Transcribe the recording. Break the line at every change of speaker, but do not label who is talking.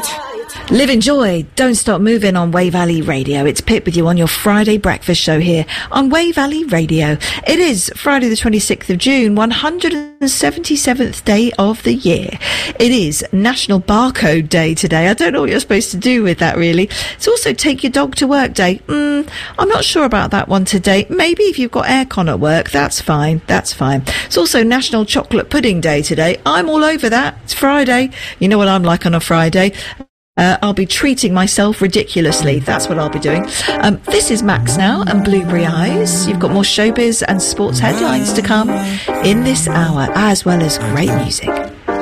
Live in joy, don't stop moving on Way Valley Radio. It's Pip with you on your Friday breakfast show here on Way Valley Radio. It is Friday the 26th of June, 177th day of the year. It is National Barcode Day today. I don't know what you're supposed to do with that, really. It's also Take Your Dog to Work Day. I'm not sure about that one today. Maybe if you've got aircon at work, that's fine. That's fine. It's also National Chocolate Pudding Day today. I'm all over that. It's Friday. You know what I'm like on a Friday. I'll be treating myself ridiculously. That's what I'll be doing. This is Max now and Blueberry Eyes. You've got more showbiz and sports headlines to come in this hour, as well as great music.